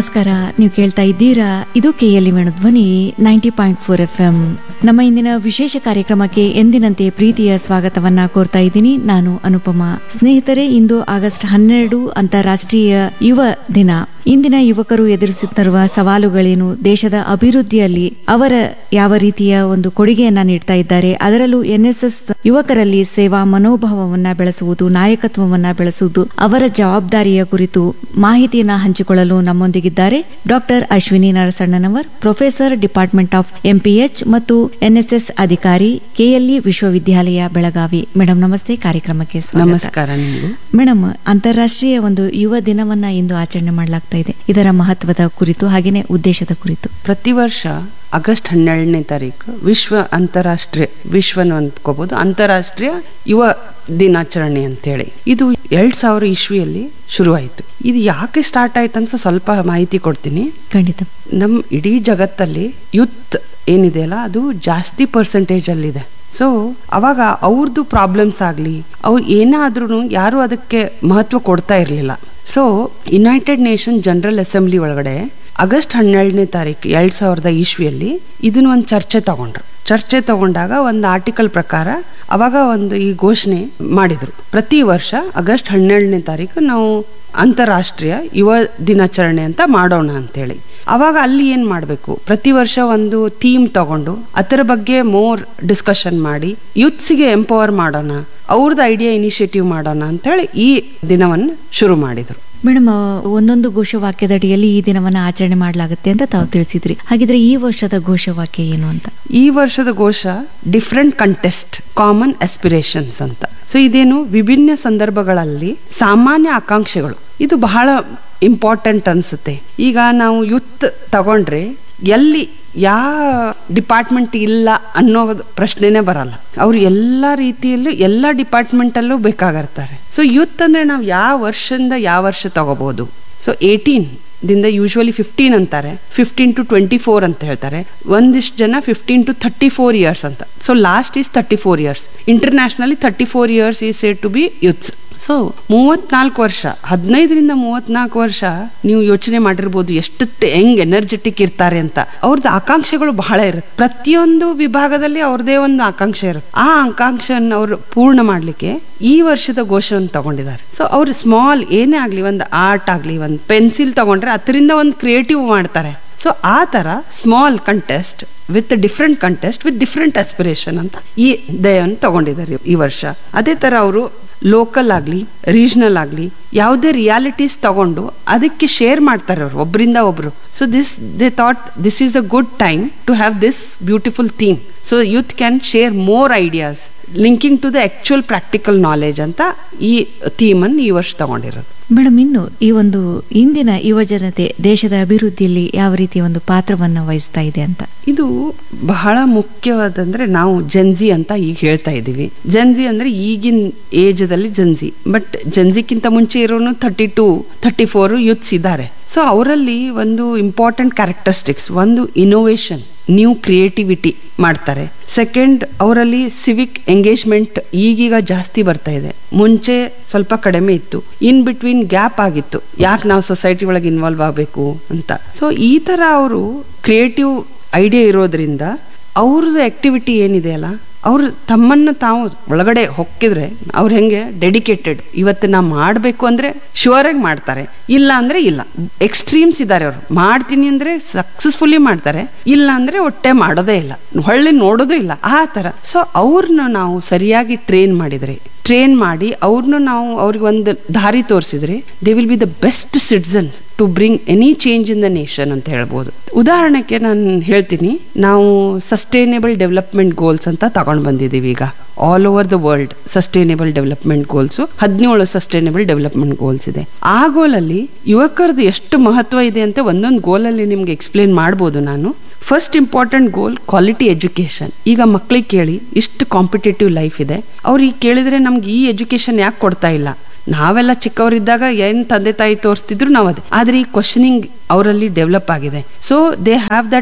ನಮಸ್ಕಾರ. ನೀವು ಕೇಳ್ತಾ ಇದ್ದೀರಾ, ಇದು KLE ಧ್ವನಿ 90.4 FM. ನಮ್ಮ ಇಂದಿನ ವಿಶೇಷ ಕಾರ್ಯಕ್ರಮಕ್ಕೆ ಎಂದಿನಂತೆ ಪ್ರೀತಿಯ ಸ್ವಾಗತವನ್ನ ಕೋರ್ತಾ ಇದ್ದೀನಿ. ನಾನು ಅನುಪಮಾ. ಸ್ನೇಹಿತರೆ, ಇಂದು ಆಗಸ್ಟ್ 12 ಅಂತಾರಾಷ್ಟ್ರೀಯ ಯುವ ದಿನ. ಇಂದಿನ ಯುವಕರು ಎದುರಿಸುತ್ತಿರುವ ಸವಾಲುಗಳೇನು, ದೇಶದ ಅಭಿವೃದ್ಧಿಯಲ್ಲಿ ಅವರ ಯಾವ ರೀತಿಯ ಒಂದು ಕೊಡುಗೆಯನ್ನ ನೀಡ್ತಾ ಇದ್ದಾರೆ, ಅದರಲ್ಲೂ NSS ಯುವಕರಲ್ಲಿ ಸೇವಾ ಮನೋಭಾವವನ್ನ ಬೆಳೆಸುವುದು, ನಾಯಕತ್ವವನ್ನ ಬೆಳೆಸುವುದು, ಅವರ ಜವಾಬ್ದಾರಿಯ ಕುರಿತು ಮಾಹಿತಿಯನ್ನ ಹಂಚಿಕೊಳ್ಳಲು ನಮ್ಮೊಂದಿಗಿದ್ದಾರೆ doctor Ashwini ನರಸಣ್ಣನವರ್, professor, department of MPH ಮತ್ತು NSS ಅಧಿಕಾರಿ, KLE ವಿಶ್ವವಿದ್ಯಾಲಯ ಬೆಳಗಾವಿ. ಮೇಡಮ್ ನಮಸ್ತೆ, ಕಾರ್ಯಕ್ರಮಕ್ಕೆ ಸ್ವಾಗತ. ನಮಸ್ಕಾರ. ಮೇಡಮ್, ಅಂತಾರಾಷ್ಟ್ರೀಯ ಒಂದು ಯುವ ದಿನವನ್ನ ಇಂದು ಆಚರಣೆ ಮಾಡಲಾಗ್ತಾ ಇದೆ. ಇದರ ಮಹತ್ವದ ಕುರಿತು ಹಾಗೇನೆ ಉದ್ದೇಶದ ಕುರಿತು. ಪ್ರತಿ ವರ್ಷ ಆಗಸ್ಟ್ 12ನೇ ತಾರೀಕು ವಿಶ್ವನ ಅಂದ್ಕೋಬಹುದು ಅಂತಾರಾಷ್ಟ್ರೀಯ ಯುವ ದಿನಾಚರಣೆ ಅಂತೇಳಿ. ಇದು 2000 ಇಸ್ವಿಯಲ್ಲಿ ಶುರುವಾಯಿತು. ಇದು ಯಾಕೆ ಸ್ಟಾರ್ಟ್ ಆಯ್ತು ಅಂತ ಸ್ವಲ್ಪ ಮಾಹಿತಿ ಕೊಡ್ತೀನಿ. ಖಂಡಿತ. ನಮ್ಮ ಇಡೀ ಜಗತ್ತಲ್ಲಿ ಯೂತ್ ಏನಿದೆಯಲ್ಲ, ಅದು ಜಾಸ್ತಿ ಪರ್ಸೆಂಟೇಜ್ ಅಲ್ಲಿದೆ. ಸೊ ಅವಾಗ ಅವ್ರದ್ದು ಪ್ರಾಬ್ಲಮ್ಸ್ ಆಗಲಿ, ಅವ್ರು ಏನಾದ್ರೂ ಯಾರು ಅದಕ್ಕೆ ಮಹತ್ವ ಕೊಡ್ತಾ ಇರಲಿಲ್ಲ. So United nation general assembly ಒಳಗಡೆ ಆಗಸ್ಟ್ 12ನೇ ತಾರೀಕು 2000 ಇಸ್ವಿಯಲ್ಲಿ ಇದನ್ನ ಒಂದು ಚರ್ಚೆ ತಗೊಂಡಾಗ ಒಂದು ಆರ್ಟಿಕಲ್ ಪ್ರಕಾರ ಅವಾಗ ಒಂದು ಈ ಘೋಷಣೆ ಮಾಡಿದ್ರು. ಪ್ರತಿ ವರ್ಷ ಆಗಸ್ಟ್ 12ನೇ ತಾರೀಕು ನಾವು ಅಂತಾರಾಷ್ಟ್ರೀಯ ಯುವ ದಿನಾಚರಣೆ ಅಂತ ಮಾಡೋಣ ಅಂತೇಳಿ. ಅವಾಗ ಅಲ್ಲಿ ಏನ್ ಮಾಡಬೇಕು, ಪ್ರತಿ ವರ್ಷ ಒಂದು ಥೀಮ್ ತಗೊಂಡು ಅದರ ಬಗ್ಗೆ ಮೋರ್ ಡಿಸ್ಕಷನ್ ಮಾಡಿ ಯೂತ್ಸಿಗೆ ಎಂಪವರ್ ಮಾಡೋಣ, ಅವ್ರದ್ದು ಐಡಿಯಾ ಇನಿಷಿಯೇಟಿವ್ ಮಾಡೋಣ ಅಂತೇಳಿ ಈ ದಿನವನ್ನು ಶುರು ಮಾಡಿದ್ರು. ಮೇಡಮ್, ಒಂದೊಂದು ಘೋಷವಾಕ್ಯದಡಿಯಲ್ಲಿ ಈ ದಿನವನ್ನ ಆಚರಣೆ ಮಾಡಲಾಗುತ್ತೆ ಅಂತ ತಾವು ತಿಳಿಸಿದ್ರಿ. ಹಾಗಿದ್ರೆ ಈ ವರ್ಷದ ಘೋಷವಾಕ್ಯ ಏನು ಅಂತ? ಈ ವರ್ಷದ ಘೋಷ ಡಿಫ್ರೆಂಟ್ ಕಂಟೆಸ್ಟ್ ಕಾಮನ್ ಆಸ್ಪಿರೇಷನ್ಸ್ ಅಂತ. ಸೊ ಇದೇನು, ವಿಭಿನ್ನ ಸಂದರ್ಭಗಳಲ್ಲಿ ಸಾಮಾನ್ಯ ಆಕಾಂಕ್ಷೆಗಳು. ಇದು ಬಹಳ ಇಂಪಾರ್ಟೆಂಟ್ ಅನ್ಸುತ್ತೆ. ಈಗ ನಾವು ಯೂತ್ ತಗೊಂಡ್ರೆ ಎಲ್ಲಿ ಯಾವ ಡಿಪಾರ್ಟ್ಮೆಂಟ್ ಇಲ್ಲ ಅನ್ನೋ ಪ್ರಶ್ನೆನೇ ಬರಲ್ಲ. ಅವ್ರು ಎಲ್ಲ ರೀತಿಯಲ್ಲೂ ಎಲ್ಲ ಡಿಪಾರ್ಟ್ಮೆಂಟಲ್ಲೂ ಬೇಕಾಗಿರ್ತಾರೆ. ಸೊ ಯೂತ್ ಅಂದ್ರೆ ನಾವು ಯಾವ ವರ್ಷದಿಂದ ಯಾವ ವರ್ಷ ತಗೋಬಹುದು. ಸೊ 18 ದಿಂದ ಯೂಶುವಲಿ 15 ಅಂತಾರೆ, 15 to 24 ಅಂತ ಹೇಳ್ತಾರೆ. ಒಂದಿಷ್ಟು ಜನ 15 to 34 ಇಯರ್ಸ್ ಅಂತ. So last is 34 years. Internationally 34 years is said to B youths. So 34 ವರ್ಷ, 15ರಿಂದ 34 ವರ್ಷ ನೀವು ಯೋಚನೆ ಮಾಡಿರ್ಬೋದು ಎಷ್ಟು ಹೆಂಗ್ ಎನರ್ಜೆಟಿಕ್ ಇರ್ತಾರೆ ಅಂತ. ಅವ್ರದ್ದು ಆಕಾಂಕ್ಷೆಗಳು ಬಹಳ ಇರುತ್ತೆ. ಪ್ರತಿಯೊಂದು ವಿಭಾಗದಲ್ಲಿ ಅವ್ರದೇ ಒಂದು ಆಕಾಂಕ್ಷೆ ಇರುತ್ತೆ. ಆ ಆಕಾಂಕ್ಷೆಯನ್ನು ಅವರು ಪೂರ್ಣ ಮಾಡ್ಲಿಕ್ಕೆ ಈ ವರ್ಷದ ಘೋಷವನ್ನು ತಗೊಂಡಿದ್ದಾರೆ. ಸೊ ಅವ್ರು ಸ್ಮಾಲ್ ಏನೇ ಆಗ್ಲಿ, ಒಂದು ಆರ್ಟ್ ಆಗ್ಲಿ, ಒಂದು ಪೆನ್ಸಿಲ್ ತಗೊಂಡ್ರೆ ಅದರಿಂದ ಒಂದು ಕ್ರಿಯೇಟಿವ್ ಮಾಡ್ತಾರೆ. ಸೊ ಆ ತರ small contest with different contest with different aspiration ಅಂತ ಈ ದಯವನ್ನು ತಗೊಂಡಿದ್ದಾರೆ ಈ ವರ್ಷ. ಅದೇ ತರ ಅವರು ಲೋಕಲ್ ಆಗ್ಲಿ, ರೀಜನಲ್ ಆಗ್ಲಿ, ಯಾವುದೇ ರಿಯಾಲಿಟೀಸ್ ತಗೊಂಡು ಅದಕ್ಕೆ ಶೇರ್ ಮಾಡ್ತಾರೆ ಅವರು ಒಬ್ಬರಿಂದ ಒಬ್ರು. So they thought this is a good time to have this beautiful theme. So youth can share more ideas linking to the actual practical knowledge ಅಂತ ಈ ಥೀಮ್ ಅನ್ನು ಈ ವರ್ಷ ತಗೊಂಡಿರೋದು. ಮೇಡಮ್, ಇನ್ನು ಈ ಒಂದು ಇಂದಿನ ಯುವ ಜನತೆ ದೇಶದ ಅಭಿವೃದ್ಧಿಯಲ್ಲಿ ಯಾವ ರೀತಿಯ ಒಂದು ಪಾತ್ರವನ್ನ ವಹಿಸ್ತಾ ಇದೆ ಅಂತ? ಇದು ಬಹಳ ಮುಖ್ಯವಾದಂದ್ರೆ, ನಾವು ಜನ್ಜಿ ಅಂತ ಈಗ ಹೇಳ್ತಾ ಇದ್ದೀವಿ. ಜನ್ಜಿ ಅಂದ್ರೆ ಈಗಿನ ಏಜ್ ದಲ್ಲಿ ಜನ್ಜಿ, ಬಟ್ ಜನ್ಜಿಕ್ಕಿಂತ ಮುಂಚೆ ಇರೋನು 32, 34 ಯೂತ್ಸ್ ಇದ್ದಾರೆ. ಸೊ ಅವರಲ್ಲಿ ಒಂದು ಇಂಪಾರ್ಟೆಂಟ್ ಕ್ಯಾರೆಕ್ಟರಿಸ್ಟಿಕ್ಸ್, ಒಂದು ಇನೋವೇಷನ್, ನ್ಯೂ ಕ್ರಿಯೇಟಿವಿಟಿ ಮಾಡ್ತಾರೆ. ಸೆಕೆಂಡ್, ಅವರಲ್ಲಿ ಸಿವಿಕ್ ಎಂಗೇಜ್ಮೆಂಟ್ ಈಗೀಗ ಜಾಸ್ತಿ ಬರ್ತಾ ಇದೆ. ಮುಂಚೆ ಸ್ವಲ್ಪ ಕಡಿಮೆ ಇತ್ತು, ಇನ್ ಬಿಟ್ವೀನ್ ಗ್ಯಾಪ್ ಆಗಿತ್ತು, ಯಾಕೆ ನಾವು ಸೊಸೈಟಿ ಒಳಗೆ ಇನ್ವಾಲ್ವ್ ಆಗಬೇಕು ಅಂತ. ಸೊ ಈ ತರ ಅವರು ಕ್ರಿಯೇಟಿವ್ ಐಡಿಯಾ ಇರೋದ್ರಿಂದ ಅವ್ರದ್ದು ಆಕ್ಟಿವಿಟಿ ಏನಿದೆ ಅಲ್ಲ, ಅವ್ರು ತಮ್ಮನ್ನ ತಾವು ಒಳಗಡೆ ಹೊಕ್ಕಿದ್ರೆ ಅವ್ರು ಹೆಂಗೆ ಡೆಡಿಕೇಟೆಡ್, ಇವತ್ತು ನಾ ಮಾಡಬೇಕು ಅಂದ್ರೆ ಶ್ಯೂರ್ ಆಗಿ ಮಾಡ್ತಾರೆ, ಇಲ್ಲ ಅಂದ್ರೆ ಇಲ್ಲ. ಎಕ್ಸ್ಟ್ರೀಮ್ಸ್ ಇದ್ದಾರೆ. ಅವ್ರು ಮಾಡ್ತೀನಿ ಅಂದ್ರೆ ಸಕ್ಸಸ್ಫುಲಿ ಮಾಡ್ತಾರೆ, ಇಲ್ಲ ಅಂದ್ರೆ ಹೊಟ್ಟೆ ಮಾಡೋದೇ ಇಲ್ಲ, ಹೊಳ್ಳಿ ನೋಡೋದೇ ಇಲ್ಲ, ಆ ತರ. ಸೊ ಅವ್ರನ್ನ ನಾವು ಸರಿಯಾಗಿ ಟ್ರೈನ್ ಮಾಡಿ ಅವ್ರನ್ನ ನಾವು ಅವ್ರಿಗೆ ಒಂದು ದಾರಿ ತೋರಿಸಿದ್ರೆ they will be the best citizens to bring any change in the nation ಅಂತ ಹೇಳ್ಬೋದು. ಉದಾಹರಣೆಗೆ ನಾನು ಹೇಳ್ತೀನಿ, ನಾವು ಸಸ್ಟೈನೇಬಲ್ ಡೆವಲಪ್ಮೆಂಟ್ ಗೋಲ್ಸ್ ಅಂತ ತಗೊಂಡು ಬಂದಿದ್ದೀವಿ ಈಗ all over the world. Sustainable development goals 17 sustainable development goals ಇದೆ. ಆ ಗೋಲಲ್ಲಿ ಯುವಕರದ್ದು ಎಷ್ಟು ಮಹತ್ವ ಇದೆ ಅಂತ ಒಂದೊಂದು ಗೋಲಲ್ಲಿ ನಿಮ್ಗೆ ಎಕ್ಸ್ಪ್ಲೇನ್ ಮಾಡ್ಬೋದು ನಾನು. ಫಸ್ಟ್ ಇಂಪಾರ್ಟೆಂಟ್ ಗೋಲ್ ಕ್ವಾಲಿಟಿ ಎಜುಕೇಶನ್. ಈಗ ಮಕ್ಳಿಗೆ ಕೇಳಿ, ಇಷ್ಟು ಕಾಂಪಿಟೇಟಿವ್ ಲೈಫ್ ಇದೆ, ಅವ್ರಿಗೆ ಕೇಳಿದ್ರೆ ನಮ್ಗೆ ಈ ಎಜುಕೇಶನ್ ಯಾಕೆ ಕೊಡ್ತಾ ಇಲ್ಲ? ನಾವೆಲ್ಲ ಚಿಕ್ಕವರಿದ್ದಾಗ ಏನ್ ತಂದೆ ತಾಯಿ ತೋರಿಸ್ತಿದ್ರು ನಾವು ಅದೇ. ಆದ್ರೆ ಈ ಕ್ವಶನಿಂಗ್ ಅವರಲ್ಲಿ ಡೆವಲಪ್ ಆಗಿದೆ. So they have that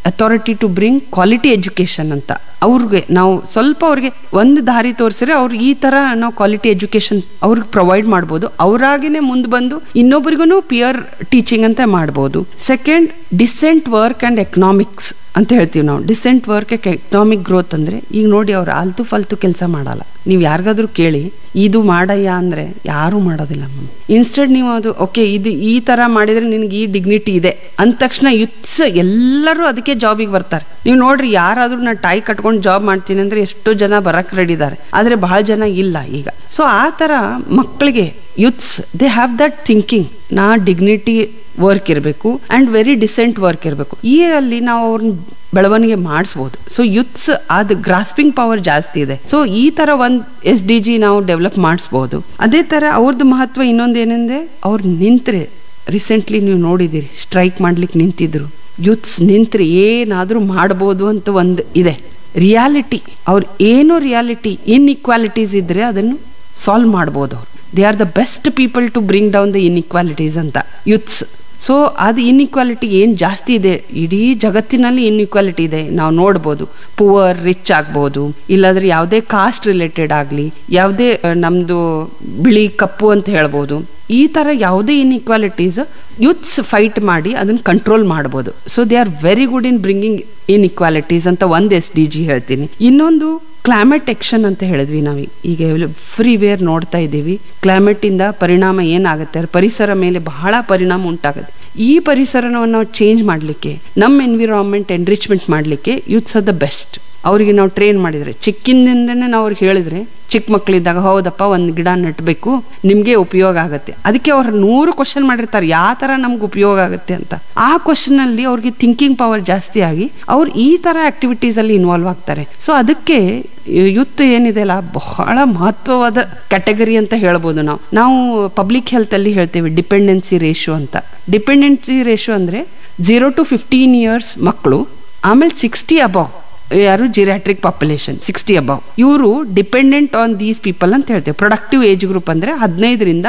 authority to bring quality education ಅಂತ. ಅವ್ರಿಗೆ ನಾವು ಸ್ವಲ್ಪ ಅವ್ರಿಗೆ ಒಂದು ದಾರಿ ತೋರಿಸಿದ್ರೆ ಅವ್ರು ಈ ತರ ನಾವು ಕ್ವಾಲಿಟಿ ಎಜುಕೇಶನ್ ಅವ್ರಿಗೆ ಪ್ರೊವೈಡ್ ಮಾಡ್ಬೋದು. ಅವರಾಗಿನೇ ಮುಂದೆ ಬಂದು ಇನ್ನೊಬ್ಬರಿಗೂ ಪಿಯರ್ ಟೀಚಿಂಗ್ ಅಂತ ಮಾಡ್ಬೋದು. Second, decent work and economics ಅಂತ ಹೇಳ್ತೀವಿ ನಾವು. ಡಿಸೆಂಟ್ ವರ್ಕ್ ಎಕನಾಮಿಕ್ ಗ್ರೋತ್ ಅಂದ್ರೆ ಈಗ ನೋಡಿ, ಅವ್ರು ಆಲ್ತು ಫಾಲ್ತು ಕೆಲಸ ಮಾಡಲ್ಲ. ನೀವು ಯಾರಿಗಾದ್ರೂ ಕೇಳಿ ಇದು ಮಾಡಯ್ಯ ಅಂದ್ರೆ ಯಾರು ಮಾಡೋದಿಲ್ಲ. ಇನ್ಸ್ಟೆಡ್ ನೀವು ಅದು ಓಕೆ ಇದು ಈ ತರ ಮಾಡಿದ್ರೆ ನಿನ್ಗೆ ಈ ಡಿಗ್ನಿಟಿ ಇದೆ ಅಂದ ತಕ್ಷಣ ಯುತ್ಸ್ ಎಲ್ಲರೂ ಅದಕ್ಕೆ ಜಾಬಿಗೆ ಬರ್ತಾರೆ. ನೀವು ನೋಡ್ರಿ, ಯಾರಾದ್ರೂ ನಾ ಟೈ ಕಟ್ಕೊಂಡು ಜಾಬ್ ಮಾಡ್ತೀನಿ ಅಂದ್ರೆ ಎಷ್ಟೋ ಜನ ಬರಕ್ ರೆಡಿ ಇದ್ದಾರೆ, ಆದ್ರೆ ಬಹಳ ಜನ ಇಲ್ಲ ಈಗ. ಸೊ ಆ ತರ ಮಕ್ಕಳಿಗೆ ಯುತ್ಸ್ ದೇ ಹ್ಯಾವ್ ದಟ್ ಥಿಂಕಿಂಗ್, ನಾ ಡಿಗ್ನಿಟಿ ವರ್ಕ್ ಇರಬೇಕು ಅಂಡ್ ವೆರಿ ಡಿಸೆಂಟ್ ವರ್ಕ್ ಇರಬೇಕು. ಈ ಅಲ್ಲಿ ನಾವು ಅವ್ರನ್ನ ಬೆಳವಣಿಗೆ ಮಾಡಿಸ್ಬೋದು. ಸೊ ಯುತ್ಸ್ ಅದು ಗ್ರಾಸ್ಪಿಂಗ್ ಪವರ್ ಜಾಸ್ತಿ ಇದೆ. ಸೊ ಈ ತರ ಒಂದು SDG ನಾವು ಡೆವಲಪ್ ಮಾಡಿಸ್ಬೋದು. ಅದೇ ತರ ಅವ್ರದ್ದು ಮಹತ್ವ ಇನ್ನೊಂದು ಏನಂದ್ರೆ, ಅವ್ರು ನಿಂತ್ರೆ, ರೀಸೆಂಟ್ಲಿ ನೀವು ನೋಡಿದಿರಿ ಸ್ಟ್ರೈಕ್ ಮಾಡ್ಲಿಕ್ಕೆ ನಿಂತಿದ್ರು. ಯುತ್ಸ್ ನಿಂತ್ರೆ ಏನಾದ್ರೂ ಮಾಡ್ಬೋದು ಅಂತ ಒಂದು ಇದೆ ರಿಯಾಲಿಟಿ. ಅವ್ರು ಏನೋ ರಿಯಾಲಿಟಿ ಇನ್ಇಕ್ವಾಲಿಟೀಸ್ ಇದ್ರೆ ಅದನ್ನು ಸಾಲ್ವ್ ಮಾಡ್ಬೋದು ಅವ್ರು. They are the best people to bring down the inequalities ಅಂತ ಯುತ್ಸ್. ಸೊ ಅದು ಇನ್ಇಕ್ವಾಲಿಟಿ ಏನು ಜಾಸ್ತಿ ಇದೆ, ಇಡೀ ಜಗತ್ತಿನಲ್ಲಿ ಇನ್ಇಕ್ವಾಲಿಟಿ ಇದೆ. ನಾವು ನೋಡ್ಬೋದು, ಪುವರ್ ರಿಚ್ ಆಗ್ಬೋದು, ಇಲ್ಲಾಂದ್ರೆ ಯಾವುದೇ ಕಾಸ್ಟ್ ರಿಲೇಟೆಡ್ ಆಗಲಿ, ಯಾವುದೇ ನಮ್ಮದು ಬಿಳಿ ಕಪ್ಪು ಅಂತ ಹೇಳ್ಬೋದು, ಈ ಥರ ಯಾವುದೇ ಇನ್ಇಕ್ವಾಲಿಟೀಸ್ ಯೂತ್ಸ್ ಫೈಟ್ ಮಾಡಿ ಅದನ್ನು ಕಂಟ್ರೋಲ್ ಮಾಡ್ಬೋದು. So they are very good in bringing inequalities ಅಂತ ಒಂದು SDG ಹೇಳ್ತೀನಿ. ಇನ್ನೊಂದು ಕ್ಲೈಮೇಟ್ ಆಕ್ಷನ್ ಅಂತ ಹೇಳಿದ್ವಿ ನಾವು. ಈಗ ಎವ್ರಿವೇರ್ ನೋಡ್ತಾ ಇದ್ದೀವಿ ಕ್ಲೈಮೇಟ್ ಇಂದ ಪರಿಣಾಮ ಏನಾಗುತ್ತೆ, ಪರಿಸರ ಮೇಲೆ ಬಹಳ ಪರಿಣಾಮ ಉಂಟಾಗುತ್ತೆ. ಈ ಪರಿಸರವನ್ನು ನಾವು ಚೇಂಜ್ ಮಾಡಲಿಕ್ಕೆ, ನಮ್ಮ ಎನ್ವಿರಾನ್ಮೆಂಟ್ ಎನ್ರಿಚ್ಮೆಂಟ್ ಮಾಡಲಿಕ್ಕೆ ಯೂತ್ಸ್ ಆರ್ ದ ಬೆಸ್ಟ್. ಅವರಿಗೆ ನಾವು ಟ್ರೈನ್ ಮಾಡಿದರೆ, ಚಿಕ್ಕಿಂದಿಂದನೇ ನಾವು ಅವ್ರಿಗೆ ಹೇಳಿದ್ರೆ, ಚಿಕ್ಕ ಮಕ್ಕಳಿದ್ದಾಗ ಹೌದಪ್ಪ ಒಂದು ಗಿಡ ನೆಟ್ಟಬೇಕು, ನಿಮಗೆ ಉಪಯೋಗ ಆಗುತ್ತೆ. ಅದಕ್ಕೆ ಅವ್ರು 100 ಕ್ವಶನ್ ಮಾಡಿರ್ತಾರೆ, ಯಾವ ಥರ ನಮ್ಗೆ ಉಪಯೋಗ ಆಗುತ್ತೆ ಅಂತ. ಆ ಕ್ವಶನಲ್ಲಿ ಅವ್ರಿಗೆ ಥಿಂಕಿಂಗ್ ಪವರ್ ಜಾಸ್ತಿ ಆಗಿ ಅವ್ರು ಈ ಥರ ಆಕ್ಟಿವಿಟೀಸಲ್ಲಿ ಇನ್ವಾಲ್ವ್ ಆಗ್ತಾರೆ. ಸೊ ಅದಕ್ಕೆ ಯೂತ್ ಏನಿದೆ ಅಲ್ಲ, ಬಹಳ ಮಹತ್ವವಾದ ಕ್ಯಾಟಗರಿ ಅಂತ ಹೇಳ್ಬೋದು. ನಾವು ಪಬ್ಲಿಕ್ ಹೆಲ್ತಲ್ಲಿ ಹೇಳ್ತೇವೆ ಡಿಪೆಂಡೆನ್ಸಿ ರೇಷಿಯೋ ಅಂತ. ಡಿಪೆಂಡೆನ್ಸಿ ರೇಷಿಯೋ ಅಂದರೆ 0 to 15 years ಮಕ್ಕಳು, ಆಮೇಲೆ 60 above ಯಾರು ಜಿರಾಟ್ರಿಕ್ ಪಾಪ್ಯುಲೇಷನ್ 60 above, ಇವರು ಡಿಪೆಂಡೆಂಟ್ ಆನ್ ದೀಸ್ ಪೀಪಲ್ ಅಂತ ಹೇಳ್ತೇವೆ. ಪ್ರೊಡಕ್ಟಿವ್ ಏಜ್ ಗ್ರೂಪ್ ಅಂದ್ರೆ 15ರಿಂದ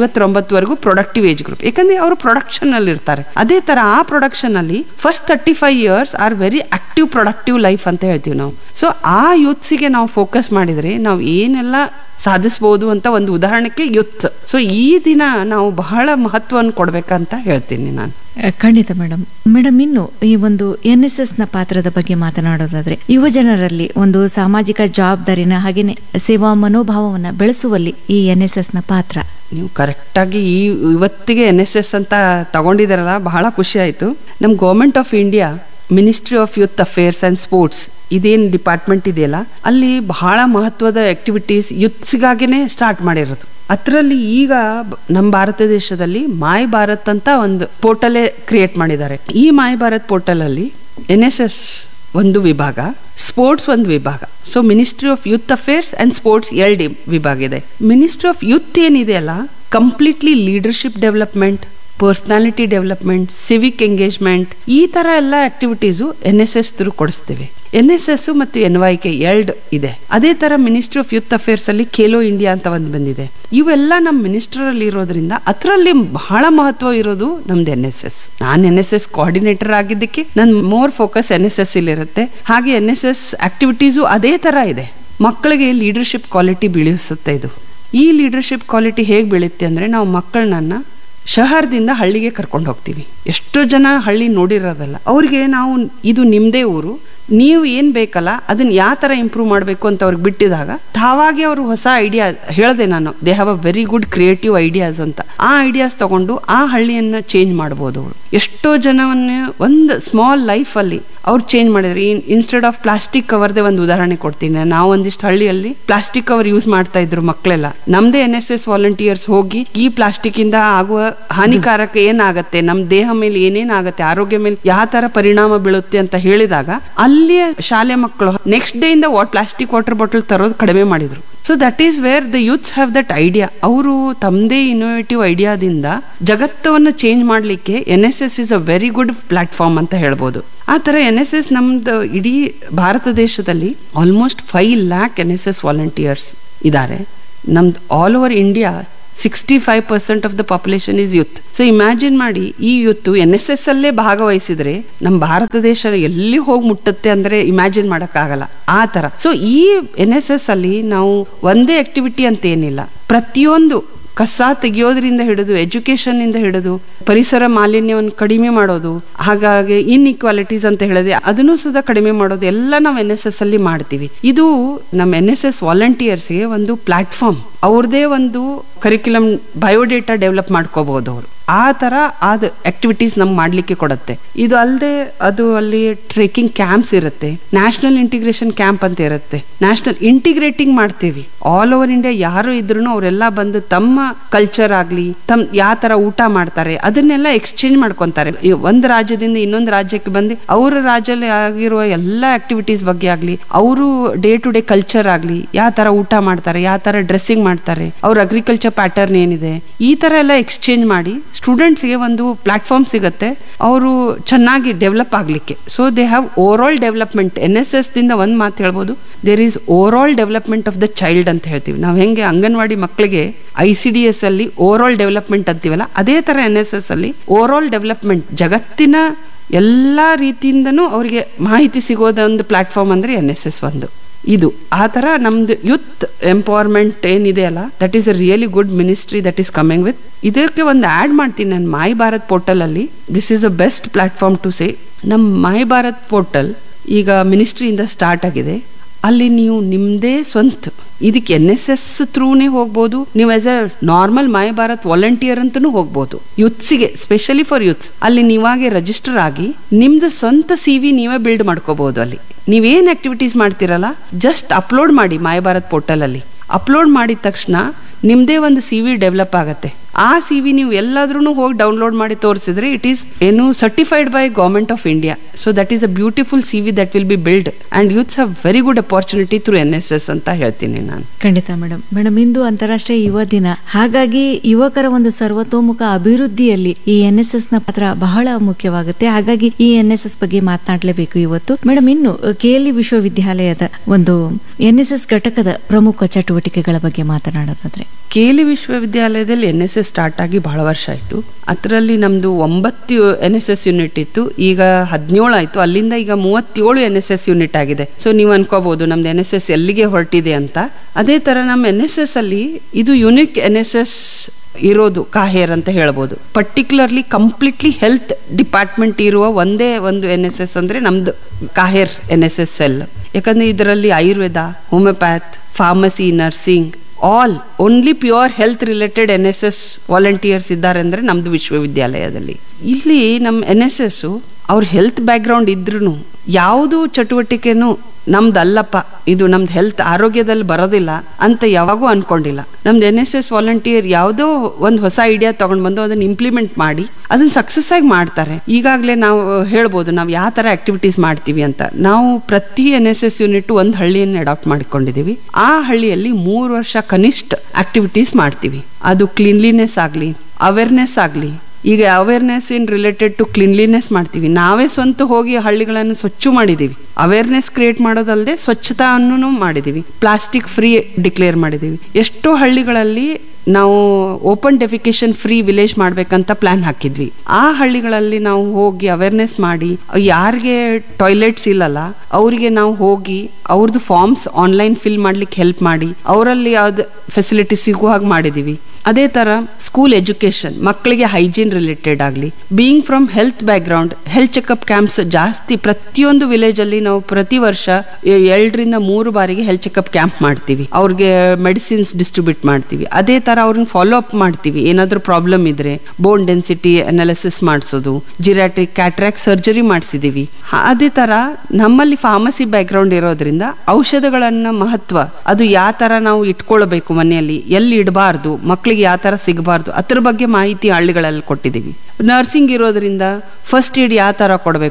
59 ಪ್ರೊಡಕ್ಟಿವ್ ಏಜ್ ಗ್ರೂಪ್. ಯಾಕಂದ್ರೆ ಅವರು ಪ್ರೊಡಕ್ಷನ್ ಅಲ್ಲಿ ಇರ್ತಾರೆ. ಅದೇ ತರ ಆ ಪ್ರೊಡಕ್ಷನ್ ಅಲ್ಲಿ first 35 years are very active productive life ಅಂತ ಹೇಳ್ತೀವಿ ನಾವು. ಸೊ ಆ ಯೂತ್ಸಿಗೆ ನಾವು ಫೋಕಸ್ ಮಾಡಿದ್ರೆ ನಾವು ಏನೆಲ್ಲ ಸಾಧಿಸಬಹುದು ಅಂತ ಒಂದು ಉದಾಹರಣೆಗೆ ಯುತ್. ಸೊ ಈ ದಿನ ನಾವು ಬಹಳ ಮಹತ್ವವನ್ನು ಕೊಡ್ಬೇಕಂತ ಹೇಳ್ತೀನಿ ನಾನು. ಖಂಡಿತ ಮೇಡಮ್. ಇನ್ನು ಈ ಒಂದು NSS ನ ಪಾತ್ರದ ಬಗ್ಗೆ ಮಾತನಾಡೋದಾದ್ರೆ, ಯುವ ಜನರಲ್ಲಿ ಒಂದು ಸಾಮಾಜಿಕ ಜವಾಬ್ದಾರಿನ ಹಾಗೇನೆ ಸೇವಾ ಮನೋಭಾವವನ್ನ ಬೆಳೆಸುವಲ್ಲಿ ಈ NSS ನ ಪಾತ್ರ. ನೀವು ಕರೆಕ್ಟಾಗಿ ಇವತ್ತಿಗೆ NSS ಅಂತ ತಗೊಂಡಿದಾರಲ್ಲ, ಬಹಳ ಖುಷಿ ಆಯ್ತು. ನಮ್ಮ government of India ministry of youth affairs and sports ಇದೇನು ಡಿಪಾರ್ಟ್ಮೆಂಟ್ ಇದೆಯಲ್ಲ, ಅಲ್ಲಿ ಬಹಳ ಮಹತ್ವದ ಆಕ್ಟಿವಿಟೀಸ್ ಯೂತ್ಸ್ಗಾಗಿನೇ ಸ್ಟಾರ್ಟ್ ಮಾಡಿರೋದು. ಅದರಲ್ಲಿ ಈಗ ನಮ್ಮ ಭಾರತ ದೇಶದಲ್ಲಿ ಮಾಯ್ ಭಾರತ್ ಅಂತ ಒಂದು ಪೋರ್ಟಲೇ ಕ್ರಿಯೇಟ್ ಮಾಡಿದ್ದಾರೆ. ಈ ಮಾಯ್ ಭಾರತ್ ಪೋರ್ಟಲ್ ಅಲ್ಲಿ NSS ಒಂದು ವಿಭಾಗ, ಸ್ಪೋರ್ಟ್ಸ್ ಒಂದು ವಿಭಾಗ. So ministry of youth affairs and sports 2 ವಿಭಾಗ ಇದೆ. ಮಿನಿಸ್ಟ್ರಿ ಆಫ್ ಯೂತ್ ಏನಿದೆಯಲ್ಲ, completely leadership development, personality development, Civic engagement, ಈ ತರ ಎಲ್ಲ ಆಕ್ಟಿವಿಟೀಸು NSS ಥ್ರೂ ಕೊಡಿಸ್ತೀವಿ. NSS ಮತ್ತು NYK 2 ಇದೆ. ಅದೇ ತರ ಮಿನಿಸ್ಟ್ರಿ ಆಫ್ ಯೂತ್ ಅಫೇರ್ಸ್ ಅಲ್ಲಿ ಖೇಲೋ ಇಂಡಿಯಾ ಅಂತ ಒಂದು ಬಂದಿದೆ. ಇವೆಲ್ಲ ನಮ್ಮ ಮಿನಿಸ್ಟರ್ ಅಲ್ಲಿ ಇರೋದ್ರಿಂದ ಅದರಲ್ಲಿ ಬಹಳ ಮಹತ್ವ ಇರೋದು ನಮ್ದು NSS. ನಾನು NSS ಕೋಆರ್ಡಿನೇಟರ್ ಆಗಿದ್ದಕ್ಕೆ ನನ್ನ ಮೋರ್ ಫೋಕಸ್ NSS ಇಲ್ಲಿ ಇರುತ್ತೆ. ಹಾಗೆ NSS ಆಕ್ಟಿವಿಟೀಸು ಅದೇ ತರ ಇದೆ. ಮಕ್ಕಳಿಗೆ ಲೀಡರ್ಶಿಪ್ ಕ್ವಾಲಿಟಿ ಬೆಳೆಸುತ್ತೆ ಇದು. ಈ ಲೀಡರ್ಶಿಪ್ ಕ್ವಾಲಿಟಿ ಹೇಗೆ ಬೆಳೆಯುತ್ತೆ ಅಂದ್ರೆ, ನಾವು ಮಕ್ಕಳನ್ನ ಶಹರದಿಂದ ಹಳ್ಳಿಗೆ ಕರ್ಕೊಂಡು ಹೋಗ್ತೀವಿ. ಎಷ್ಟೋ ಜನ ಹಳ್ಳಿ ನೋಡಿರೋದಲ್ಲ. ಅವ್ರಿಗೆ ನಾವು ಇದು ನಿಮ್ಮದೇ ಊರು, ನೀವು ಏನು ಬೇಕಲ್ಲ ಅದನ್ನ ಯಾವ ಥರ ಇಂಪ್ರೂವ್ ಮಾಡಬೇಕು ಅಂತ ಅವ್ರಿಗೆ ಬಿಟ್ಟಿದಾಗ ತಾವಾಗೆ ಅವರು ಹೊಸ ಐಡಿಯಾ ಹೇಳಿದೆ ನಾನು, they have a very good creative ideas ಅಂತ. ಆ ಐಡಿಯಾಸ್ ತಗೊಂಡು ಆ ಹಳ್ಳಿಯನ್ನ ಚೇಂಜ್ ಮಾಡ್ಬೋದು ಅವರು. ಎಷ್ಟೋ ಜನವನ್ನ ಒಂದು ಸ್ಮಾಲ್ ಲೈಫಲ್ಲಿ ಅವ್ರು ಚೇಂಜ್ ಮಾಡಿದ್ರು. ಇನ್ಸ್ಟೆಡ್ ಆಫ್ ಪ್ಲಾಸ್ಟಿಕ್ ಕವರ್ದೇ ಒಂದು ಉದಾಹರಣೆ ಕೊಡ್ತೀನಿ. ನಾವು ಒಂದಿಷ್ಟು ಹಳ್ಳಿಯಲ್ಲಿ ಪ್ಲಾಸ್ಟಿಕ್ ಕವರ್ ಯೂಸ್ ಮಾಡ್ತಾ ಇದ್ರು ಮಕ್ಕಳೆಲ್ಲ. ನಮ್ದೇ NSS ವಾಲಂಟಿಯರ್ಸ್ ಹೋಗಿ ಈ ಪ್ಲಾಸ್ಟಿಕ್ ಇಂದ ಆಗುವ ಹಾನಿಕಾರಕ ಏನಾಗತ್ತೆ, ನಮ್ಮ ದೇಹ ಮೇಲೆ ಏನೇನಾಗತ್ತೆ, ಆರೋಗ್ಯ ಮೇಲೆ ಯಾವ ತರ ಪರಿಣಾಮ ಬೀಳುತ್ತೆ ಅಂತ ಹೇಳಿದಾಗ ಅಲ್ಲಿಯ ಶಾಲೆ ಮಕ್ಕಳು ನೆಕ್ಸ್ಟ್ ಡೇ ಇಂದ ಪ್ಲಾಸ್ಟಿಕ್ ವಾಟರ್ ಬಾಟಲ್ ತರೋದು ಕಡಿಮೆ ಮಾಡಿದ್ರು. So that is where the youths have that idea. ಅವರು ತಮ್ಮದೇ ಇನೋವೇಟಿವ್ ಐಡಿಯಾದಿಂದ ಜಗತ್ತವನ್ನು ಚೇಂಜ್ ಮಾಡಲಿಕ್ಕೆ NSS is a very good platform ಅಂತ ಹೇಳ್ಬೋದು. ಆ ಥರ NSS ನಮ್ದು ಇಡೀ ಭಾರತ ದೇಶದಲ್ಲಿ ಆಲ್ಮೋಸ್ಟ್ 5 lakh NSS ವಾಲಂಟಿಯರ್ಸ್ ಇದ್ದಾರೆ. ನಮ್ದು all over India 65% of the population is youth. So imagine ಮಾಡಿ, ಈ ಯೂತ್ NSS ಅಲ್ಲೇ ಭಾಗವಹಿಸಿದ್ರೆ ನಮ್ಮ ಭಾರತ ದೇಶ ಎಲ್ಲಿ ಹೋಗಿ ಮುಟ್ಟುತ್ತೆ ಅಂದ್ರೆ ಇಮ್ಯಾಜಿನ್ ಮಾಡಕ್ಕಾಗಲ್ಲ ಆ ತರ. ಸೊ ಈ NSS ಅಲ್ಲಿ ನಾವು ಒಂದೇ ಆಕ್ಟಿವಿಟಿ ಅಂತ ಏನಿಲ್ಲ, ಪ್ರತಿಯೊಂದು ಕಸ ತೆಗೆಯೋದ್ರಿಂದ ಹಿಡಿದು ಎಜುಕೇಶನ್ ಇಂದ ಹಿಡಿದು ಪರಿಸರ ಮಾಲಿನ್ಯವನ್ನು ಕಡಿಮೆ ಮಾಡೋದು, ಹಾಗಾಗಿ ಇನ್ಇಕ್ವಾಲಿಟೀಸ್ ಅಂತ ಹೇಳಿದೆ ಅದನ್ನು ಸುಧಾ ಕಡಿಮೆ ಮಾಡೋದು ಎಲ್ಲ ನಾವು NSS ಅಲ್ಲಿ ಮಾಡ್ತೀವಿ. ಇದು ನಮ್ಮ NSS ವಾಲಂಟಿಯರ್ಸ್ಗೆ ಒಂದು ಪ್ಲಾಟ್ಫಾರ್ಮ್, ಅವ್ರದೇ ಒಂದು ಕರಿಕ್ಯುಲಮ್ ಬಯೋಡೇಟಾ ಡೆವಲಪ್ ಮಾಡ್ಕೋಬಹುದು ಅವರು. ಆ ತರ ಆದ ಆಕ್ಟಿವಿಟೀಸ್ ನಮ್ಗೆ ಮಾಡ್ಲಿಕ್ಕೆ ಕೊಡುತ್ತೆ. ಇದು ಅಲ್ಲದೆ ಅದು ಅಲ್ಲಿ ಟ್ರೆಕಿಂಗ್ ಕ್ಯಾಂಪ್ಸ್ ಇರುತ್ತೆ, ನ್ಯಾಷನಲ್ ಇಂಟಿಗ್ರೇಷನ್ ಕ್ಯಾಂಪ್ ಅಂತ ಇರುತ್ತೆ, ನ್ಯಾಷನಲ್ ಇಂಟಿಗ್ರೇಟಿಂಗ್ ಮಾಡ್ತೀವಿ. ಆಲ್ ಓವರ್ ಇಂಡಿಯಾ ಯಾರು ಇದ್ರು ಅವರೆಲ್ಲ ಬಂದು ತಮ್ಮ ಕಲ್ಚರ್ ಆಗ್ಲಿ, ಯಾವ ತರ ಊಟ ಮಾಡ್ತಾರೆ ಅದನ್ನೆಲ್ಲ ಎಕ್ಸ್ಚೇಂಜ್ ಮಾಡ್ಕೊಂತಾರೆ. ಒಂದು ರಾಜ್ಯದಿಂದ ಇನ್ನೊಂದು ರಾಜ್ಯಕ್ಕೆ ಬಂದು ಅವರ ರಾಜ್ಯದಲ್ಲಿ ಆಗಿರುವ ಎಲ್ಲ ಆಕ್ಟಿವಿಟೀಸ್ ಬಗ್ಗೆ ಆಗ್ಲಿ, ಅವರು ಡೇ ಟು ಡೇ ಕಲ್ಚರ್ ಆಗ್ಲಿ, ಯಾವ ತರ ಊಟ ಮಾಡ್ತಾರೆ, ಯಾವ ತರ ಡ್ರೆಸ್ಸಿಂಗ್ ಮಾಡ್ತಾರೆ, ಅವ್ರ ಅಗ್ರಿಕಲ್ಚರ್ ಪ್ಯಾಟರ್ನ್ ಏನಿದೆ, ಈ ತರ ಎಲ್ಲ ಎಕ್ಸ್ಚೇಂಜ್ ಮಾಡಿ ಸ್ಟೂಡೆಂಟ್ಸ್ಗೆ ಒಂದು ಪ್ಲಾಟ್ಫಾರ್ಮ್ ಸಿಗುತ್ತೆ ಅವರು ಚೆನ್ನಾಗಿ ಡೆವಲಪ್ ಆಗ್ಲಿಕ್ಕೆ. So they have over all development. NSS ದಿಂದ ಒಂದು ಮಾತು ಹೇಳ್ಬೋದು, there is over all development of the child ಅಂತ ಹೇಳ್ತೀವಿ ನಾವು. ಹೆಂಗೆ ಅಂಗನವಾಡಿ ಮಕ್ಕಳಿಗೆ ICDS ಅಲ್ಲಿ ಓವರ್ ಆಲ್ ಡೆವಲಪ್ಮೆಂಟ್ ಅಂತೀವಲ್ಲ, ಅದೇ ತರ NSS ಅಲ್ಲಿ ಓವರ್ ಆಲ್ ಡೆವಲಪ್ಮೆಂಟ್, ಜಗತ್ತಿನ ಎಲ್ಲಾ ರೀತಿಯಿಂದನೂ ಅವರಿಗೆ ಮಾಹಿತಿ ಸಿಗೋದೊಂದು ಪ್ಲಾಟ್ಫಾರ್ಮ್ ಅಂದ್ರೆ NSS ಒಂದು. ಇದು ಆ ತರ ನಮ್ದು ಯೂತ್ ಎಂಪವರ್ಮೆಂಟ್ ಏನಿದೆ ಅಲ್ಲ, that is a really good ministry that is coming with. ಇದಕ್ಕೆ ಒಂದು ಆಡ್ ಮಾಡ್ತೀನಿ ನಾನು, ಮೈ ಭಾರತ್ ಪೋರ್ಟಲ್ ಅಲ್ಲಿ this is a best platform to say. ನಮ್ಮ ಮೈ ಭಾರತ್ ಪೋರ್ಟಲ್ ಈಗ ಮಿನಿಸ್ಟ್ರಿಯಿಂದ ಸ್ಟಾರ್ಟ್ ಆಗಿದೆ. ಅಲ್ಲಿ ನೀವು ನಿಮ್ದೇ ಸ್ವಂತ ಇದಕ್ಕೆ NSS ಥ್ರೂನೇ ಹೋಗ್ಬೋದು, ನೀವು as a normal my Bharat volunteer ಅಂತನೂ ಹೋಗ್ಬೋದು. ಯೂತ್ಸಿಗೆ ಸ್ಪೆಷಲಿ ಫಾರ್ ಯೂತ್ಸ್ ಅಲ್ಲಿ ನೀವಾಗೆ ರಿಜಿಸ್ಟರ್ ಆಗಿ ನಿಮ್ದು ಸ್ವಂತ CV ನೀವೇ ಬಿಲ್ಡ್ ಮಾಡ್ಕೋಬಹುದು. ಅಲ್ಲಿ ನೀವೇನ್ ಆಕ್ಟಿವಿಟೀಸ್ ಮಾಡ್ತಿರಲ್ಲ ಜಸ್ಟ್ ಅಪ್ಲೋಡ್ ಮಾಡಿ ಮೈ ಭಾರತ್ ಪೋರ್ಟಲ್ ಅಲ್ಲಿ. ಅಪ್ಲೋಡ್ ಮಾಡಿದ ತಕ್ಷಣ ನಿಮ್ದೇ ಒಂದು CV ಡೆವಲಪ್ ಆಗುತ್ತೆ. ಆ CV ನೀವು ಎಲ್ಲಾದ್ರೂ ಹೋಗಿ ಡೌನ್ಲೋಡ್ ಮಾಡಿ ತೋರಿಸಿದ್ರೆ ಇಟ್ ಈಸ್ ಏನು certified by government of India. So that is a beautiful CV that will be build and youths have very good opportunity through NSS ಅಂತ ಹೇಳ್ತೀನಿ ನಾನು. ಖಂಡಿತ ಮೇಡಮ್, ಇಂದು ಅಂತಾರಾಷ್ಟ್ರೀಯ ಯುವ ದಿನ. ಹಾಗಾಗಿ ಯುವಕರ ಒಂದು ಸರ್ವತೋಮುಖ ಅಭಿವೃದ್ಧಿಯಲ್ಲಿ ಈ NSS ನ ಪಾತ್ರ ಬಹಳ ಮುಖ್ಯವಾಗುತ್ತೆ. ಹಾಗಾಗಿ ಈ NSS ಬಗ್ಗೆ ಮಾತನಾಡಲೇಬೇಕು ಇವತ್ತು. ಮೇಡಮ್, ಇನ್ನು KLE ವಿಶ್ವವಿದ್ಯಾಲಯದ ಒಂದು NSS ಘಟಕದ ಪ್ರಮುಖ ಚಟುವಟಿಕೆಗಳ ಬಗ್ಗೆ ಮಾತನಾಡೋದಾದ್ರೆ, KLE ವಿಶ್ವವಿದ್ಯಾಲಯದಲ್ಲಿ NSS ಸ್ಟಾರ್ಟ್ ಆಗಿ ಬಹಳ ವರ್ಷ ಆಯ್ತು. ಅದರಲ್ಲಿ ನಮ್ದು 9 NSS ಯೂನಿಟ್ ಇತ್ತು, ಈಗ 17 ಆಯ್ತು. ಅಲ್ಲಿಂದ ಈಗ 37 NSS ಯೂನಿಟ್ ಆಗಿದೆ. ಸೊ ನೀವು ಅನ್ಕೋಬಹುದು ನಮ್ದು NSS ಎಲ್ಲಿಗೆ ಹೊರಟಿದೆ ಅಂತ. ಅದೇ ತರ ನಮ್ಮ NSS ಅಲ್ಲಿ ಇದು ಯುನಿಕ್ NSS ಇರೋದು ಕಾಹೇರ್ ಅಂತ ಹೇಳ್ಬೋದು. ಪರ್ಟಿಕ್ಯುಲರ್ಲಿ ಕಂಪ್ಲೀಟ್ಲಿ ಹೆಲ್ತ್ ಡಿಪಾರ್ಟ್ಮೆಂಟ್ ಇರುವ ಒಂದೇ ಒಂದು NSS ಅಂದ್ರೆ ನಮ್ದು ಕಾಹೇರ್ NSS ಸೆಲ್. ಯಾಕಂದ್ರೆ ಇದರಲ್ಲಿ Ayurveda, ಹೋಮಿಯೋಪ್ಯಾಥ್, pharmacy, nursing, all only pure health related NSS volunteers ಇದ್ದಾರೆ ಅಂದ್ರೆ ನಮ್ದು ವಿಶ್ವವಿದ್ಯಾಲಯದಲ್ಲಿ. ಇಲ್ಲಿ ನಮ್ಮ NSS ಅವ್ರ ಹೆಲ್ತ್ ಬ್ಯಾಕ್ ಗ್ರೌಂಡ್ ಇದ್ರೂ ಯಾವುದು ಚಟುವಟಿಕೆನೂ ನಮ್ದಲ್ಲಪ್ಪ, ಇದು ನಮ್ದು ಹೆಲ್ತ್ ಆರೋಗ್ಯದಲ್ಲಿ ಬರೋದಿಲ್ಲ ಅಂತ ಯಾವಾಗೂ ಅನ್ಕೊಂಡಿಲ್ಲ. ನಮ್ದು NSS ವಾಲಂಟಿಯರ್ ಯಾವುದೋ ಒಂದು ಹೊಸ ಐಡಿಯಾ ತಗೊಂಡ್ ಬಂದು ಅದನ್ನ ಇಂಪ್ಲಿಮೆಂಟ್ ಮಾಡಿ ಅದನ್ನ ಸಕ್ಸಸ್ ಆಗಿ ಮಾಡ್ತಾರೆ. ಈಗಾಗಲೇ ನಾವು ಹೇಳ್ಬೋದು ನಾವು ಯಾವ ತರ ಆಕ್ಟಿವಿಟೀಸ್ ಮಾಡ್ತೀವಿ ಅಂತ. ನಾವು ಪ್ರತಿ NSS ಯೂನಿಟ್ ಒಂದು ಹಳ್ಳಿಯನ್ನು ಅಡಾಪ್ಟ್ ಮಾಡಿಕೊಂಡಿದೀವಿ. ಆ ಹಳ್ಳಿಯಲ್ಲಿ 3 ವರ್ಷ ಕನಿಷ್ಠ ಆಕ್ಟಿವಿಟೀಸ್ ಮಾಡ್ತೀವಿ. ಅದು ಕ್ಲೀನ್ಲಿನೆಸ್ ಆಗ್ಲಿ, ಅವೇರ್ನೆಸ್ ಆಗ್ಲಿ. ಈಗ awareness in related to cleanliness ಮಾಡ್ತೀವಿ. ನಾವೇ ಸ್ವಂತ ಹೋಗಿ ಹಳ್ಳಿಗಳನ್ನು ಸ್ವಚ್ಛ ಮಾಡಿದೀವಿ. ಅವೇರ್ನೆಸ್ ಕ್ರಿಯೇಟ್ ಮಾಡೋದಲ್ಲದೆ ಸ್ವಚ್ಛತಾವನ್ನು ಮಾಡಿದೀವಿ. ಪ್ಲಾಸ್ಟಿಕ್ ಫ್ರೀ ಡಿಕ್ಲೇರ್ ಮಾಡಿದೀವಿ. ಎಷ್ಟೋ ಹಳ್ಳಿಗಳಲ್ಲಿ ನಾವು ಓಪನ್ ಡೆಫಿಕೇಶನ್ ಫ್ರೀ ವಿಲೇಜ್ ಮಾಡ್ಬೇಕಂತ ಪ್ಲಾನ್ ಹಾಕಿದ್ವಿ. ಆ ಹಳ್ಳಿಗಳಲ್ಲಿ ನಾವು ಹೋಗಿ ಅವೇರ್ನೆಸ್ ಮಾಡಿ, ಯಾರಿಗೆ ಟಾಯ್ಲೆಟ್ಸ್ ಇಲ್ಲಲ್ಲ ಅವರಿಗೆ ನಾವು ಹೋಗಿ ಅವ್ರದ್ದು ಫಾರ್ಮ್ಸ್ ಆನ್ಲೈನ್ ಫಿಲ್ ಮಾಡ್ಲಿಕ್ಕೆ ಹೆಲ್ಪ್ ಮಾಡಿ ಅವರಲ್ಲಿ ಯಾವ್ದು ಫೆಸಿಲಿಟಿ ಸಿಗೋ ಹಾಗೆ ಮಾಡಿದೀವಿ. ಅದೇ ತರ ಸ್ಕೂಲ್ ಎಜುಕೇಶನ್, ಮಕ್ಕಳಿಗೆ ಹೈಜೀನ್ ರಿಲೇಟೆಡ್ ಆಗಲಿ, being from health back ground health checkup camps ಜಾಸ್ತಿ ಪ್ರತಿಯೊಂದು ವಿಲೇಜ್ ಅಲ್ಲಿ ನಾವು ಪ್ರತಿ ವರ್ಷ 2 ರಿಂದ 3 ಬಾರಿಗೆ ಹೆಲ್ತ್ ಚೆಕಪ್ ಕ್ಯಾಂಪ್ ಮಾಡ್ತೀವಿ. ಅವ್ರಿಗೆ ಮೆಡಿಸಿನ್ಸ್ ಡಿಸ್ಟ್ರಿಬ್ಯೂಟ್ ಮಾಡ್ತೀವಿ. ಅದೇ ತರ ಅವ್ರನ್ನ ಫಾಲೋ ಅಪ್ ಮಾಡ್ತೀವಿ. ಏನಾದ್ರೂ ಪ್ರಾಬ್ಲಮ್ ಇದ್ರೆ ಬೋನ್ ಡೆನ್ಸಿಟಿ ಅನಾಲಿಸಿಸ್ ಮಾಡಿಸೋದು, ಜಿರಾಟ್ರಿಕ್ ಕ್ಯಾಟ್ರಾಕ್ಟ್ ಸರ್ಜರಿ ಮಾಡಿಸಿದೀವಿ. ಅದೇ ತರ ನಮ್ಮಲ್ಲಿ ಫಾರ್ಮಸಿ ಬ್ಯಾಕ್ ಗ್ರೌಂಡ್ ಇರೋದ್ರಿಂದ ಔಷಧಗಳನ್ನ ಮಹತ್ವ, ಅದು ಯಾವ ತರ ನಾವು ಇಟ್ಕೊಳ್ಬೇಕು ಮನೆಯಲ್ಲಿ, ಎಲ್ಲಿ ಇಡಬಾರ್ದು, ಮಕ್ಕಳಿಗೆ ಯಾವ ತರ ಸಿಗಬಾರ್ದು, ಅದ್ರ ಬಗ್ಗೆ ಮಾಹಿತಿ ಹಳ್ಳಿಗಳಲ್ಲಿ ಕೊಟ್ಟಿದ್ದೀವಿ. ನರ್ಸಿಂಗ್ ಇರೋದ್ರಿಂದ ಫಸ್ಟ್ ಏಡ್ ಯಾವ ತರ ಕೊಡಬೇಕು,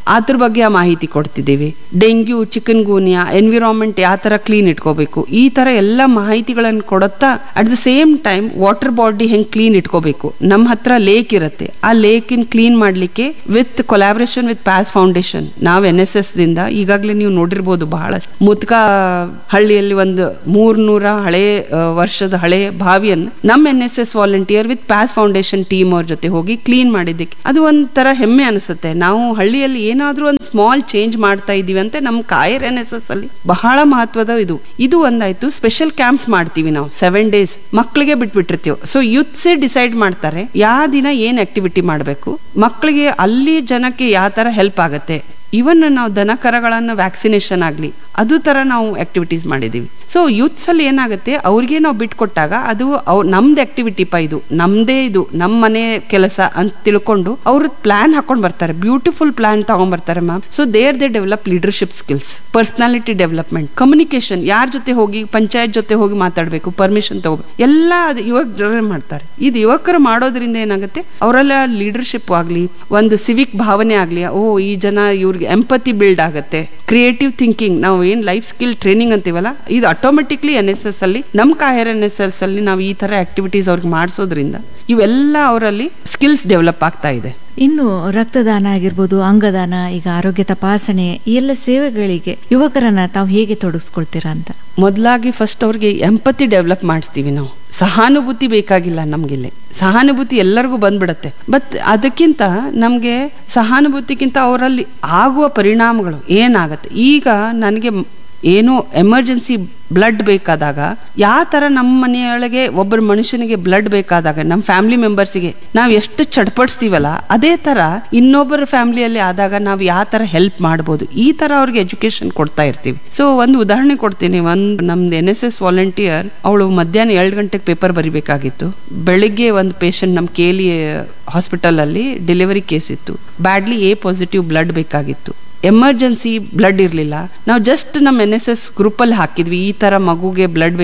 ಅದ್ರ ಬಗ್ಗೆ ಆ ಮಾಹಿತಿ ಕೊಡ್ತಿದ್ದೀವಿ. ಡೆಂಗ್ಯೂ, ಚಿಕನ್ ಗೂನಿಯಾ, ಎನ್ವಿರಾನ್ಮೆಂಟ್ ಯಾವ ತರ ಕ್ಲೀನ್ ಇಟ್ಕೋಬೇಕು, ಈ ತರ ಎಲ್ಲ ಮಾಹಿತಿಗಳನ್ನು ಕೊಡುತ್ತಾ at the same time water body ಹೆಂಗ್ ಕ್ಲೀನ್ ಇಟ್ಕೋಬೇಕು. ನಮ್ಮ ಹತ್ರ ಲೇಕ್ ಇರುತ್ತೆ, ಆ ಲೇಕಿನ್ ಕ್ಲೀನ್ ಮಾಡ್ಲಿಕ್ಕೆ ವಿತ್ ಕೊಲಾಬರೇಷನ್ ವಿತ್ ಪ್ಯಾಸ್ ಫೌಂಡೇಶನ್ ನಾವು NSS ದಿಂದ ಈಗಾಗಲೇ ನೀವು ನೋಡಿರ್ಬೋದು, ಬಹಳ ಮುತ್ಕ ಹಳ್ಳಿಯಲ್ಲಿ ಒಂದು 300 ಹಳೆ ವರ್ಷದ ಹಳೆ ಬಾವಿಯನ್ನು ನಮ್ಮ NSS volunteer with ಪ್ಯಾಸ್ foundation team ಅವ್ರ ಜೊತೆ ಹೋಗಿ ಕ್ಲೀನ್ ಮಾಡಿದ್ದಕ್ಕೆ ಅದು ಒಂಥರ ಹೆಮ್ಮೆ ಅನಿಸುತ್ತೆ. ನಾವು ಹಳ್ಳಿಯಲ್ಲಿ ಏನಾದ್ರೂ ಒಂದು ಸ್ಮಾಲ್ ಚೇಂಜ್ ಮಾಡ್ತಾ ಇದೀವಿ ಅಂತ ನಮ್ಮ ಕಾಯರ್ NSS ಅಲ್ಲಿ ಬಹಳ ಮಹತ್ವದ ಇದು ಒಂದಾಯ್ತು. ಸ್ಪೆಷಲ್ ಕ್ಯಾಂಪ್ಸ್ ಮಾಡ್ತೀವಿ ನಾವು 7 days, ಮಕ್ಕಳಿಗೆ ಬಿಟ್ಬಿಟ್ಟಿರ್ತೀವಿ. ಸೊ ಯೂತ್ಸೇ ಡಿಸೈಡ್ ಮಾಡ್ತಾರೆ ಯಾವ ದಿನ ಏನ್ ಆಕ್ಟಿವಿಟಿ ಮಾಡಬೇಕು, ಮಕ್ಕಳಿಗೆ ಅಲ್ಲಿ ಜನಕ್ಕೆ ಯಾವ ತರ ಹೆಲ್ಪ್ ಆಗುತ್ತೆ. ಇವನ್ ನಾವು ದನ ಕರಗಳನ್ನ ವ್ಯಾಕ್ಸಿನೇಷನ್ ಆಗ್ಲಿ ಅದು ತರ ನಾವು ಆಕ್ಟಿವಿಟೀಸ್ ಮಾಡಿದೀವಿ. ಸೊ ಯೂತ್ಸ್ ಅಲ್ಲಿ ಏನಾಗುತ್ತೆ, ಅವ್ರಿಗೆ ನಾವು ಬಿಟ್ಕೊಟ್ಟಾಗ ಅದು ನಮ್ದು ಆಕ್ಟಿವಿಟಿ ಇದು ನಮ್ದೇ, ಇದು ನಮ್ಮ ಮನೆ ಕೆಲಸ ಅಂತ ತಿಳ್ಕೊಂಡು ಅವ್ರ ಪ್ಲಾನ್ ಹಾಕೊಂಡ್ ಬರ್ತಾರೆ, ಬ್ಯೂಟಿಫುಲ್ ಪ್ಲಾನ್ ತಗೊಂಡ್ ಬರ್ತಾರೆ ma'am. So they develop leadership skills, personality development, communication, ಯಾರ ಜೊತೆ ಹೋಗಿ ಪಂಚಾಯತ್ ಜೊತೆ ಹೋಗಿ ಮಾತಾಡ್ಬೇಕು, ಪರ್ಮಿಷನ್ ತಗೋಬೇಕು, ಎಲ್ಲ ಯುವಕರೇ ಮಾಡ್ತಾರೆ. ಇದು ಯುವಕರು ಮಾಡೋದ್ರಿಂದ ಏನಾಗುತ್ತೆ, ಅವರೆಲ್ಲ ಲೀಡರ್ಶಿಪ್ ಆಗ್ಲಿ, ಒಂದು ಸಿವಿಕ್ ಭಾವನೆ ಆಗ್ಲಿ, ಓ ಈ ಜನ ಇವ್ರಿಗೆ ಎಂಪತಿ ಬಿಲ್ಡ್ ಆಗುತ್ತೆ, ಕ್ರಿಯೇಟಿವ್ ಥಿಂಕಿಂಗ್, ನಾವು ಏನ್ ಲೈಫ್ ಸ್ಕಿಲ್ ಟ್ರೈನಿಂಗ್ ಅಂತೀವಲ್ಲ, ಇದು ಆಟೋಮೆಟಿಕ್ಲಿ NSS ಅಲ್ಲಿ, ನಮ್ಮ ಕಾಯರ್ NSS ಅಲ್ಲಿ ನಾವು ಈ ತರ ಆಕ್ಟಿವಿಟೀಸ್ ಅವ್ರಿಗೆ ಮಾಡಿಸೋದ್ರಿಂದ ಇವೆಲ್ಲ ಅವರಲ್ಲಿ ಸ್ಕಿಲ್ಸ್ ಡೆವಲಪ್ ಆಗ್ತಾ ಇದೆ. ಇನ್ನು ರಕ್ತದಾನ ಆಗಿರ್ಬೋದು, ಅಂಗದಾನ, ಈಗ ಆರೋಗ್ಯ ತಪಾಸಣೆ, ಈ ಎಲ್ಲ ಸೇವೆಗಳಿಗೆ ಯುವಕರನ್ನ ತಾವು ಹೇಗೆ ತೊಡಗಿಸ್ಕೊಳ್ತೀರಾ ಅಂತ? ಮೊದಲಾಗಿ ಫಸ್ಟ್ ಅವ್ರಿಗೆ ಎಂಪತಿ ಡೆವಲಪ್ ಮಾಡಿಸ್ತೀವಿ ನಾವು. ಸಹಾನುಭೂತಿ ಬೇಕಾಗಿಲ್ಲ ನಮ್ಗಿಲ್ಲಿ, ಸಹಾನುಭೂತಿ ಎಲ್ಲರಿಗೂ ಬಂದ್ಬಿಡತ್ತೆ. ಬಟ್ ಅದಕ್ಕಿಂತ ನಮ್ಗೆ ಸಹಾನುಭೂತಿಗಿಂತ ಅವರಲ್ಲಿ ಆಗುವ ಪರಿಣಾಮಗಳು ಏನಾಗತ್ತೆ. ಈಗ ನನಗೆ ಏನೋ ಎಮರ್ಜೆನ್ಸಿ ಬ್ಲಡ್ ಬೇಕಾದಾಗ, ಯಾವ ತರ ನಮ್ಮ ಮನೆಯೊಳಗೆ ಒಬ್ಬರು ಮನುಷ್ಯನಿಗೆ ಬ್ಲಡ್ ಬೇಕಾದಾಗ ನಮ್ಮ ಫ್ಯಾಮಿಲಿ ಮೆಂಬರ್ಸಿಗೆ ನಾವು ಎಷ್ಟು ಚಡ್ಪಡಿಸ್ತೀವಲ್ಲ, ಅದೇ ತರ ಇನ್ನೊಬ್ಬರ ಫ್ಯಾಮಿಲಿಯಲ್ಲಿ ಆದಾಗ ನಾವು ಯಾವ ತರ ಹೆಲ್ಪ್ ಮಾಡ್ಬೋದು, ಈ ತರ ಅವ್ರಿಗೆ ಎಜುಕೇಶನ್ ಕೊಡ್ತಾ ಇರ್ತೀವಿ. ಸೊ ಒಂದು ಉದಾಹರಣೆ ಕೊಡ್ತೀನಿ. ನಮ್ದು NSS ವಾಲಂಟಿಯರ್, ಅವಳು ಮಧ್ಯಾಹ್ನ 2 ಗಂಟೆಗೆ ಪೇಪರ್ ಬರಿಬೇಕಾಗಿತ್ತು. ಬೆಳಿಗ್ಗೆ ಒಂದು ಪೇಷಂಟ್ ನಮ್ಮ KLE ಹಾಸ್ಪಿಟಲ್ ಅಲ್ಲಿ ಡೆಲಿವರಿ ಕೇಸ್ ಇತ್ತು, ಬ್ಯಾಡ್ಲಿ A ಪಾಸಿಟಿವ್ ಬ್ಲಡ್ ಬೇಕಾಗಿತ್ತು. ಎಮರ್ಜೆನ್ಸಿ ಬ್ಲಡ್ ಇರಲಿಲ್ಲ. ನಾವು ಜಸ್ಟ್ ನಮ್ಮ NSS ಗ್ರೂಪಲ್ಲಿ ಹಾಕಿದ್ವಿ, ಈ ತರ ಮಗುಗೆ ಬ್ಲಡ್